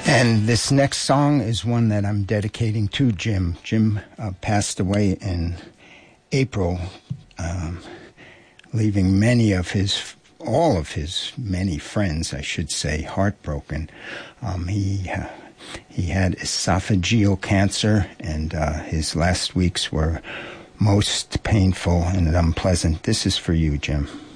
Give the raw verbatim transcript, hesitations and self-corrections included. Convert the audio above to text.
And this next song is one that I'm dedicating to Jim. Jim uh, passed away in April, um, leaving many of his, all of his many friends, I should say, heartbroken. Um, he uh, he had esophageal cancer, and uh, his last weeks were most painful and unpleasant. This is for you, Jim.